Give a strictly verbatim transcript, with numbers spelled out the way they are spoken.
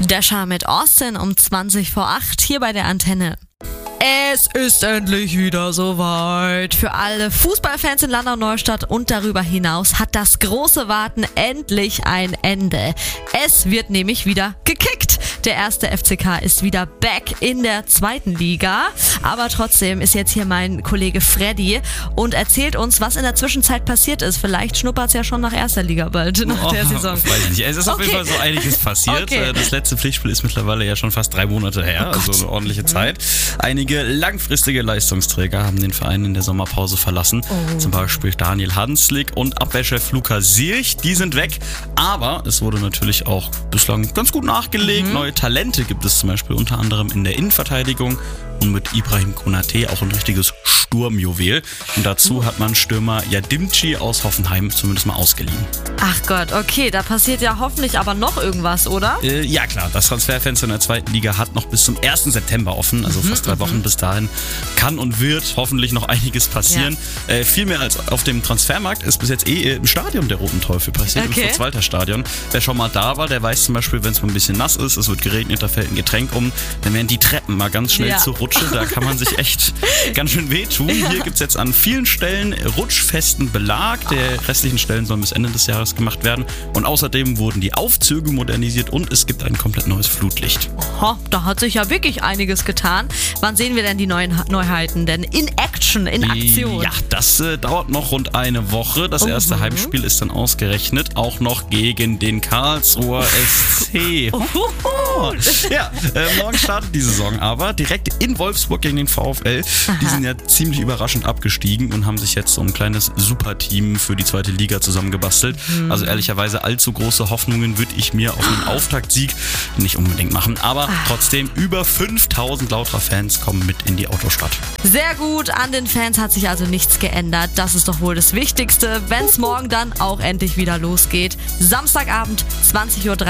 Dasher mit Austin um zwanzig vor acht hier bei der Antenne. Es ist endlich wieder soweit. Für alle Fußballfans in Landau-Neustadt und darüber hinaus hat das große Warten endlich ein Ende. Es wird nämlich wieder gekickt. Der erste F C K ist wieder back in der zweiten Liga. Aber trotzdem ist jetzt hier mein Kollege Freddy und erzählt uns, was in der Zwischenzeit passiert ist. Vielleicht schnuppert es ja schon nach erster Liga bald, nach oh, der Saison. Weiß ich nicht. Es ist okay. Auf jeden Fall so einiges passiert. Okay. Das letzte Pflichtspiel ist mittlerweile ja schon fast drei Monate her, oh also eine ordentliche Zeit. Einige langfristige Leistungsträger haben den Verein in der Sommerpause verlassen. Oh. Zum Beispiel Daniel Hanslik und Abwehrchef Luca Sierch. Die sind weg. Aber es wurde natürlich auch bislang ganz gut nachgelegt. Mhm. Neue Talente gibt es zum Beispiel unter anderem in der Innenverteidigung. Und mit Ibrahim Konate auch ein richtiges Sturmjuwel. Und dazu hat man Stürmer Yadimci aus Hoffenheim zumindest mal ausgeliehen. Ach Gott, okay, da passiert ja hoffentlich aber noch irgendwas, oder? Äh, ja klar, das Transferfenster in der zweiten Liga hat noch bis zum ersten September offen, also mhm, fast drei Wochen. Bis dahin kann und wird hoffentlich noch einiges passieren. Ja. Äh, viel mehr als auf dem Transfermarkt ist bis jetzt eh im Stadion der Roten Teufel passiert, okay. Im Fritz-Walter Stadion. Wer schon mal da war, der weiß zum Beispiel, wenn es mal ein bisschen nass ist, es wird geregnet, da fällt ein Getränk um, dann werden die Treppen mal ganz schnell ja. zur Rutsche. Da kann man sich echt ganz schön wehtun. Ja. Hier gibt es jetzt an vielen Stellen rutschfesten Belag. Der restlichen Stellen sollen bis Ende des Jahres gemacht werden. Und außerdem wurden die Aufzüge modernisiert und es gibt ein komplett neues Flutlicht. Oho, da hat sich ja wirklich einiges getan. Wann sehen wir denn die neuen Neuheiten denn in Action, in Aktion? Ja, das äh, dauert noch rund eine Woche. Das erste mhm. Heimspiel ist dann ausgerechnet auch noch gegen den Karlsruher S C. Oh. Ja, äh, morgen startet die Saison aber direkt in Wolfsburg gegen den VfL. Aha. Die sind ja ziemlich überraschend abgestiegen und haben sich jetzt so ein kleines Superteam für die zweite Liga zusammengebastelt. Mhm. Also ehrlicherweise allzu große Hoffnungen würde ich mir auf einen Auftaktsieg nicht unbedingt machen. Aber Ach. trotzdem, über fünftausend lauter Fans kommen mit in die Autostadt. Sehr gut, an den Fans hat sich also nichts geändert. Das ist doch wohl das Wichtigste, wenn es morgen dann auch endlich wieder losgeht. Samstagabend, zwanzig Uhr dreißig.